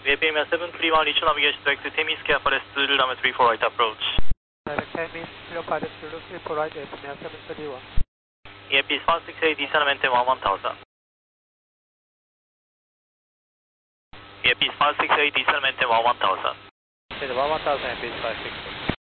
VAPM 731, reach navigation direct to Temis, Kia Forest, Zulu number 34 right approach. Direct Temis, Kilo Forest, Zulu 34 right, VAPM 731. EAP 568, descend maintain 1000. EAP 568, descend maintain 1000. Okay, 1000 EAP 568.